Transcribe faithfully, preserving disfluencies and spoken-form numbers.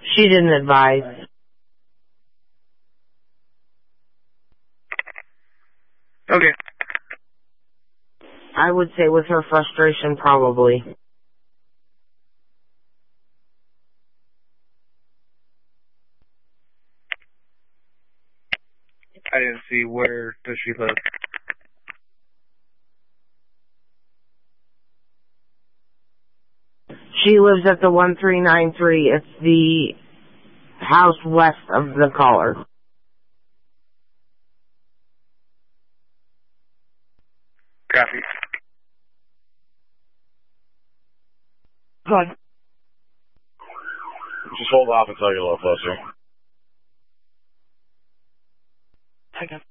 She didn't advise. Okay. I would say with her frustration, probably. I didn't see where does she live. She lives at the one three nine three. It's the house west of the caller. Copy. Good. Just hold off until I get a little closer. Okay.